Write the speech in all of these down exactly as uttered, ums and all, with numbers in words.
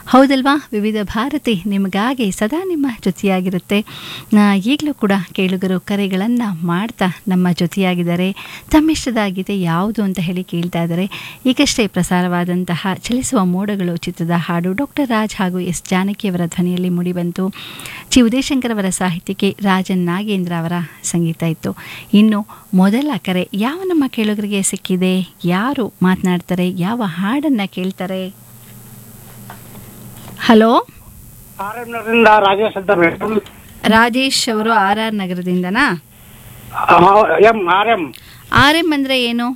ಹೌದಲ್ವಾ? ವಿವಿಧ ಭಾರತಿ ನಿಮಗಾಗಿ ಸದಾ ನಿಮ್ಮ ಜೊತೆಯಾಗಿರುತ್ತೆ. ಈಗಲೂ ಕೂಡ ಕೇಳುಗರು ಕರೆಗಳನ್ನು ಮಾಡ್ತಾ ನಮ್ಮ ಜೊತೆಯಾಗಿದ್ದಾರೆ. ತಮ್ಮಿಷ್ಟದ ಗೀತೆ ಯಾವುದು ಅಂತ ಹೇಳಿ ಕೇಳ್ತಾ ಇದ್ದಾರೆ. ಈಗಷ್ಟೇ ಪ್ರಸಾರವಾದಂತಹ ಚಲಿಸುವ ಮೋಡಗಳು ಚಿತ್ರದ ಹಾಡು ಡಾಕ್ಟರ್ ರಾಜ್ ಹಾಗೂ ಎಸ್ ಜಾನಕಿಯವರ ಧ್ವನಿಯಲ್ಲಿ ಮೂಡಿಬಂತು. ಚಿ ಉದಯಶಂಕರ್ ಅವರ ಸಾಹಿತ್ಯಕ್ಕೆ ರಾಜನ್ ನಾಗೇಂದ್ರ ಅವರ ಸಂಗೀತ ಇತ್ತು. ಇನ್ನು ಮೊದಲ ಕರೆ ಯಾವ ನಮ್ಮ ಕೇಳುಗರಿಗೆ ಸಿಕ್ಕಿದೆ? ಯಾರು ಮಾತನಾಡ್ತಾರೆ? ಯಾವ ಹಾಡನ್ನು ಕೇಳ್ತಾರೆ? ಹಲೋ, ರಾಜೇಶ್ ಅಂತ ಮೇಡಮ್. ರಾಜೇಶ್ ಅವರು R R ನಗರದಿಂದನಾ? M R M R M ಅಂದ್ರೆ ಏನು?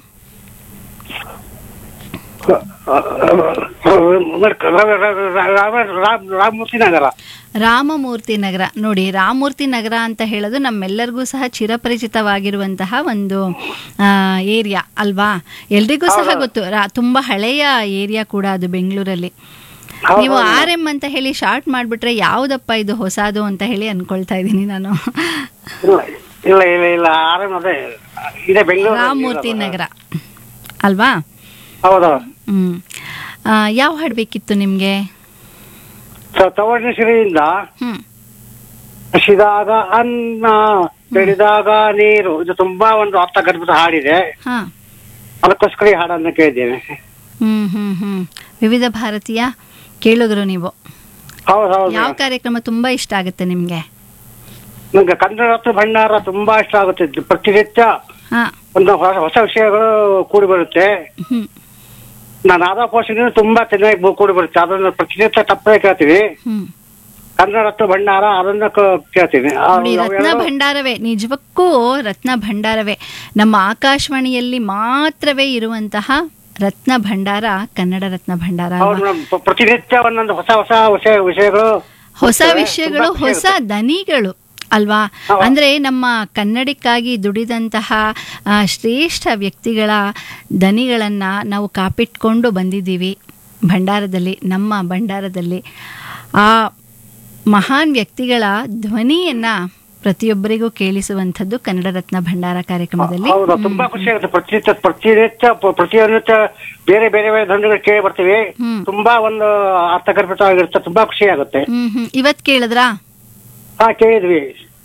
ರಾಮಮೂರ್ತಿ ನಗರ. ರಾಮಮೂರ್ತಿ ನಗರ. ನೋಡಿ, ರಾಮಮೂರ್ತಿ ನಗರ ಅಂತ ಹೇಳೋದು ನಮ್ಮೆಲ್ಲರಿಗೂ ಸಹ ಚಿರಪರಿಚಿತವಾಗಿರುವಂತಹ ಒಂದು ಏರಿಯಾ ಅಲ್ವಾ? ಎಲ್ರಿಗೂ ಸಹ ಗೊತ್ತು. ತುಂಬಾ ಹಳೆಯ ಏರಿಯಾ ಕೂಡ ಅದು ಬೆಂಗಳೂರಲ್ಲಿ. ನೀವು ಆರ್ ಎಂ ಅಂತ ಹೇಳಿ ಶಾರ್ಟ್ ಮಾಡ್ಬಿಟ್ರೆ ಯಾವುದಪ್ಪ ಇದು ಹೊಸದು ಅಂತ ಹೇಳಿ ಅನ್ಕೊಳ್ತಾ ಇದ್ದೀನಿ ನಾನು. ಇಲ್ಲ ಇಲ್ಲ ಇಲ್ಲ ಆರ್ ಎಂ ಅದೇ ಇದೆ ಬೆಂಗಳೂರು. ರಾಮಮೂರ್ತಿ ನಗರ ಅಲ್ವಾ? ಹೌದು. ಹ್ಮ್. ಯಾವ ಹಾಡು ಬೇಕಿತ್ತು ನಿಮ್ಗೆ? ತವರ್ಣಶ್ರೀಯಿಂದ ಹ್ಮ್ ಹಸಿದಾಗ ಅನ್ನ ಬೆಳೆದಾಗ ನೀರು, ಇದು ತುಂಬಾ ಒಂದು ಅರ್ಥಗರ್ಭಿತ ಹಾಡಿದೆ. ಹಾ, ಅದಕ್ಕೋಸ್ಕರ ಈ ಹಾಡನ್ನು ಕೇಳಿದ್ದೇನೆ. ಹ್ಮ್ ಹ್ಮ್ ಹ್ಮ್ ವಿವಿಧ ಭಾರತೀಯ ಕೇಳುಗರು ನೀವು. ಹೌದು ಹೌದು. ಯಾವ ಕಾರ್ಯಕ್ರಮ ತುಂಬಾ ಇಷ್ಟ ಆಗುತ್ತೆ ನಿಮ್ಗೆ? ನಂಗೆ ಕನ್ನಡ ರತ್ನ ಭಂಡಾರ ತುಂಬಾ ಇಷ್ಟ ಆಗುತ್ತೆ. ಪ್ರತಿನಿತ್ಯ ಹಾ ಒಂದು ಹೊಸ ವಿಷಯಗಳು ಕೂಡಿ ಬರುತ್ತೆ. ಹ್ಮ್ ನಾನು ಆದ ಪೋಷಣೆ ತುಂಬಾ ಚೆನ್ನಾಗಿ ಕೂಡಿ ಬರುತ್ತೆ. ಅದನ್ನ ಪ್ರತಿನಿತ್ಯ ತಪ್ಪೇ ಕೇಳ್ತೀವಿ. ಹ್ಮ್ ಕನ್ನಡ ರತ್ನ ಭಂಡಾರ ಅದನ್ನ ಕೇಳ್ತೀನಿ. ನೋಡಿ, ರತ್ನ ಭಂಡಾರವೇ ನಿಜಕ್ಕೂ ರತ್ನ ಭಂಡಾರವೇ. ನಮ್ಮ ಆಕಾಶವಾಣಿಯಲ್ಲಿ ಮಾತ್ರವೇ ಇರುವಂತಹ ರತ್ನ ಭಂಡಾರ ಕನ್ನಡ ರತ್ನ ಭಂಡಾರ. ಪ್ರತಿನಿತ್ಯ ಒಂದೊಂದು ಹೊಸ ಹೊಸ ವಿಷಯ ವಿಷಯಗಳು ಹೊಸ ವಿಷಯಗಳು, ಹೊಸ ದನಿಗಳು ಅಲ್ವಾ? ಅಂದ್ರೆ ನಮ್ಮ ಕನ್ನಡಕ್ಕಾಗಿ ದುಡಿದಂತಹ ಶ್ರೇಷ್ಠ ವ್ಯಕ್ತಿಗಳ ದನಿಗಳನ್ನ ನಾವು ಕಾಪಿಟ್ಕೊಂಡು ಬಂದಿದ್ದೀವಿ ಭಂಡಾರದಲ್ಲಿ, ನಮ್ಮ ಭಂಡಾರದಲ್ಲಿ. ಆ ಮಹಾನ್ ವ್ಯಕ್ತಿಗಳ ಧ್ವನಿಯನ್ನ ಪ್ರತಿಯೊಬ್ಬರಿಗೂ ಕೇಳಿಸುವಂಥದ್ದು ಕನ್ನಡ ರತ್ನ ಭಂಡಾರ ಕಾರ್ಯಕ್ರಮದಲ್ಲಿ. ತುಂಬಾ ಖುಷಿ ಆಗುತ್ತೆ. ಪ್ರತಿನಿತ್ಯ ಪ್ರತಿನಿತ್ಯ ಪ್ರತಿನಿತ್ಯ ಬೇರೆ ಬೇರೆ ಬೇರೆ ಧ್ವನಿಗಳು ಕೇಳಿ ಬರ್ತೀವಿ. ತುಂಬಾ ಒಂದು ಅರ್ಥಗರ್ಭಿತವಾಗಿರುತ್ತೆ. ತುಂಬಾ ಖುಷಿ ಆಗುತ್ತೆ. ಹ್ಮ್ ಹ್ಮ್ ಇವತ್ ಕೇಳಿದ್ರಾ? ಹಾ, ಕೇಳಿದ್ವಿ.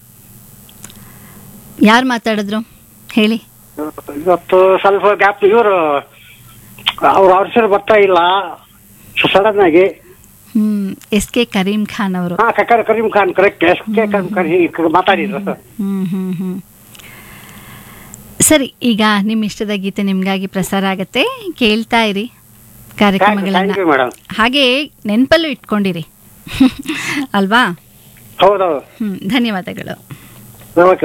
ಯಾರು ಮಾತಾಡಿದ್ರು ಹೇಳಿ? ಇವತ್ತು ಸ್ವಲ್ಪ ಗ್ಯಾಪ್. ಇವರು ಅವ್ರ ಹೆಸರು ಬರ್ತಾ ಇಲ್ಲ ಸಡನ್ ಆಗಿ. ಹ್ಮ್ ಎಸ್ ಕೆ ಕರೀಂ ಖಾನ್ ಅವರು. ಹಾ, Karim Khan, correct. S K Karim Khan ಮಾತಾಡಿದ್ರು. ಹ್ಮ್ ಹ್ಮ್ ಹ್ಮ್ ಸರಿ, ಈಗ ನಿಮ್ ಇಷ್ಟದ ಗೀತೆ ನಿಮ್ಗಾಗಿ ಪ್ರಸಾರ ಆಗತ್ತೆ. ಕೇಳ್ತಾ ಇರಿ ಕಾರ್ಯಕ್ರಮಗಳನ್ನ. ಹಾಗೆ ನೆನಪಲ್ಲೂ ಇಟ್ಕೊಂಡಿರಿ ಅಲ್ವಾ? ಹೌದೌದು. ಹ್ಮ್ ಧನ್ಯವಾದಗಳು.